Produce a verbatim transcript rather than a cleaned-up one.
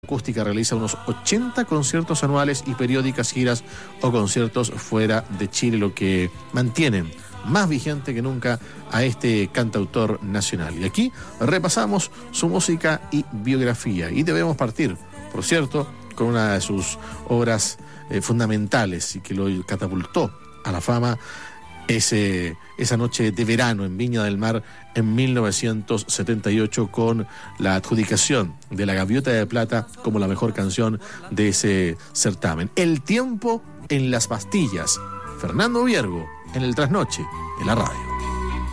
Acústica realiza unos ochenta conciertos anuales y periódicas giras o conciertos fuera de Chile, lo que mantienen más vigente que nunca a este cantautor nacional. Y aquí repasamos su música y biografía. Y debemos partir, por cierto, con una de sus obras eh, fundamentales y que lo catapultó a la fama, ese, esa noche de verano en Viña del Mar en mil novecientos setenta y ocho, con la adjudicación de la Gaviota de Plata como la mejor canción de ese certamen. El tiempo en las pastillas. Fernando Viergo en el Trasnoche, en la radio.